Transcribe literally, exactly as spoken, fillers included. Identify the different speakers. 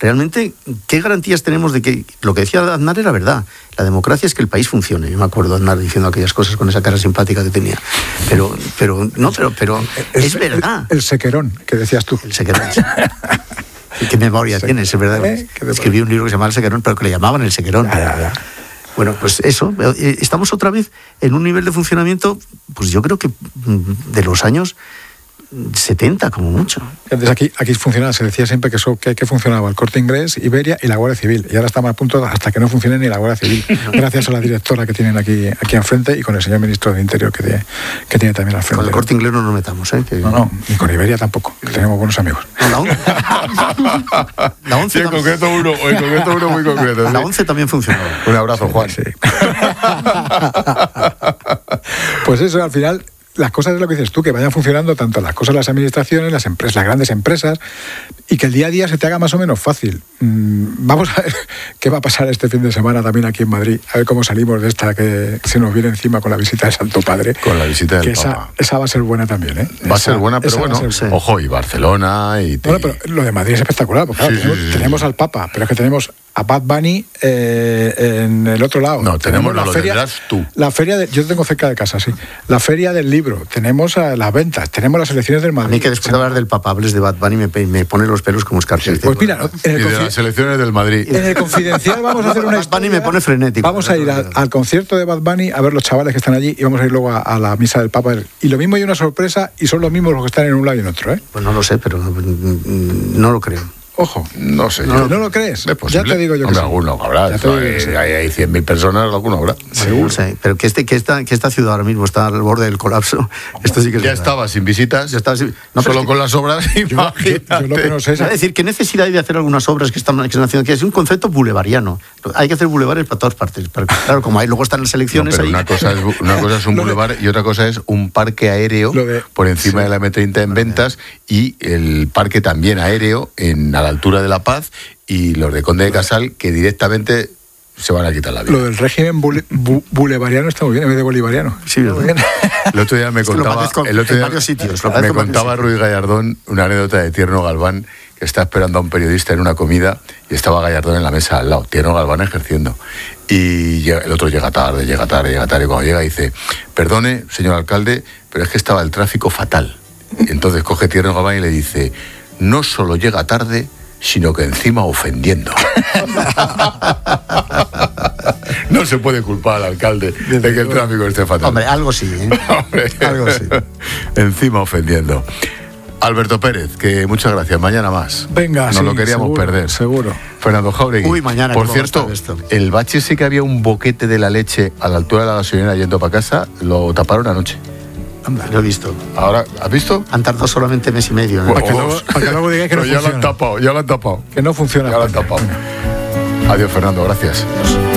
Speaker 1: realmente, ¿qué garantías tenemos de que lo que decía Aznar era verdad? La democracia es que el país funcione. Yo me acuerdo de Aznar diciendo aquellas cosas con esa cara simpática que tenía. Pero, pero no, pero, pero
Speaker 2: el,
Speaker 1: es verdad.
Speaker 2: El, el sequerón, que decías tú.
Speaker 1: El sequerón. ¿Qué memoria sí. tienes? Es verdad.
Speaker 2: ¿Eh?
Speaker 1: Escribí un libro que se llamaba El Sequerón, pero que le llamaban El Sequerón.
Speaker 2: Ya, ya, ya.
Speaker 1: Bueno, pues eso, estamos otra vez en un nivel de funcionamiento, pues yo creo que de los años setenta como mucho.
Speaker 2: Entonces aquí, aquí funcionaba, se decía siempre que, eso, que, que funcionaba el Corte Inglés, Iberia y la Guardia Civil. Y ahora estamos a punto hasta que no funcione ni la Guardia Civil. Gracias a la directora que tienen aquí, aquí enfrente y con el señor ministro de Interior que tiene, que tiene también al frente.
Speaker 1: Con el Corte Inglés no nos metamos, ¿eh? Que...
Speaker 2: No, no, ni con Iberia tampoco, que tenemos buenos amigos.
Speaker 1: No, la ONCE. La ONCE
Speaker 3: sí, en concreto uno, en concreto uno muy concreto. ¿Sí?
Speaker 1: La ONCE también funcionó.
Speaker 3: Un abrazo, Juan.
Speaker 2: Sí. Pues eso, al final... Las cosas es lo que dices tú, que vayan funcionando tanto las cosas las administraciones, las empresas, las grandes empresas, y que el día a día se te haga más o menos fácil. Mm, vamos a ver qué va a pasar este fin de semana también aquí en Madrid, a ver cómo salimos de esta que se nos viene encima con la visita del Santo Padre.
Speaker 3: Con la visita del
Speaker 2: que esa,
Speaker 3: Papa.
Speaker 2: Esa va a ser buena también, ¿eh?
Speaker 3: Va
Speaker 2: esa,
Speaker 3: a ser buena, pero bueno,
Speaker 2: ser...
Speaker 3: ojo, y Barcelona y...
Speaker 2: Bueno, pero lo de Madrid es espectacular, porque claro,
Speaker 3: sí,
Speaker 2: tenemos,
Speaker 3: sí, sí,
Speaker 2: tenemos
Speaker 3: sí.
Speaker 2: al Papa, pero es que tenemos a Bad Bunny eh, en el otro lado.
Speaker 3: No, tenemos,
Speaker 2: tenemos la
Speaker 3: lo
Speaker 2: feria,
Speaker 3: tendrás tú.
Speaker 2: La feria de, yo tengo cerca de casa, sí. La feria del libro, tenemos a las ventas, tenemos las elecciones del Madrid.
Speaker 1: A mí que después de hablar del Papa hables de Bad Bunny me, me pone los pelos como escarpias.
Speaker 2: Pues mira, en el
Speaker 3: y de las elecciones del Madrid.
Speaker 2: En el Confidencial vamos a hacer una
Speaker 1: Bad Bunny me pone frenético.
Speaker 2: Vamos a ir al, al concierto de Bad Bunny a ver los chavales que están allí y vamos a ir luego a, a la misa del Papa. Y lo mismo hay una sorpresa y son los mismos los que están en un lado y en otro, ¿eh?
Speaker 1: Pues no lo sé, pero no, no lo creo.
Speaker 2: Ojo.
Speaker 3: No sé.
Speaker 2: ¿No,
Speaker 3: yo,
Speaker 2: ¿no lo crees?
Speaker 3: Es posible.
Speaker 2: Ya te digo yo que
Speaker 3: Hombre,
Speaker 2: sí.
Speaker 3: alguno habrá.
Speaker 2: Ya te digo que
Speaker 3: Hay,
Speaker 2: sí.
Speaker 3: hay, hay cien mil personas, alguno habrá.
Speaker 1: Seguro. Sí, pero que, este, que, esta, que esta ciudad ahora mismo está al borde del colapso. Esto sí que es
Speaker 3: ya
Speaker 1: verdad.
Speaker 3: estaba sin visitas.
Speaker 1: Ya estaba sin...
Speaker 3: No, solo
Speaker 1: que...
Speaker 3: con las obras.
Speaker 2: Yo, yo, yo lo que no sé es...
Speaker 1: Es decir, ¿qué necesidad hay de hacer algunas obras que están, que están haciendo aquí? Es un concepto bulevariano. Hay que hacer bulevares para todas partes. Pero, claro, como hay, luego están las elecciones
Speaker 3: no, pero
Speaker 1: ahí...
Speaker 3: Una cosa es, una cosa es un bulevar y otra cosa es un parque aéreo
Speaker 2: de,
Speaker 3: por encima sí. de la M treinta en Ventas y el parque también aéreo en, a la altura de La Paz y los de Conde de Casal que directamente se van a quitar la vida.
Speaker 2: Lo del régimen bule, bu, bolivariano está muy bien en vez de bolivariano.
Speaker 1: Sí, muy bien.
Speaker 3: El otro día me
Speaker 1: es que
Speaker 3: contaba,
Speaker 1: con,
Speaker 3: el otro día,
Speaker 1: varios sitios,
Speaker 3: me contaba Ruiz Gallardón una anécdota de Tierno Galván que está esperando a un periodista en una comida y estaba Gallardón en la mesa al lado, Tierno Galván ejerciendo. Y el otro llega tarde, llega tarde, llega tarde y cuando llega dice, perdone, señor alcalde, pero es que estaba el tráfico fatal. Y entonces coge Tierno Galván y le dice, no solo llega tarde, sino que encima ofendiendo. No se puede culpar al alcalde de que el tráfico esté fatal.
Speaker 1: Hombre, algo sí, ¿eh?
Speaker 3: Hombre,
Speaker 1: algo sí.
Speaker 3: Encima ofendiendo. Alberto Pérez, que muchas gracias. Mañana más.
Speaker 2: Venga,
Speaker 3: Nos
Speaker 2: sí,
Speaker 3: lo queríamos
Speaker 2: seguro,
Speaker 3: perder.
Speaker 2: Seguro.
Speaker 3: Fernando Jáuregui.
Speaker 1: Uy, mañana.
Speaker 3: Por cierto,
Speaker 1: esto?
Speaker 3: el bache sí que había un boquete de la leche a la altura de la gasolinera yendo para casa, lo taparon anoche.
Speaker 1: Anda, lo he visto.
Speaker 3: Ahora, ¿has visto?
Speaker 1: Han tardado solamente mes y medio. ¿eh?
Speaker 2: Para que luego, para que luego digáis que no
Speaker 3: Pero ya
Speaker 2: funciona.
Speaker 3: lo han tapado, ya lo han tapado.
Speaker 2: Que no funciona.
Speaker 3: Ya lo han tapado. Adiós, Fernando, gracias.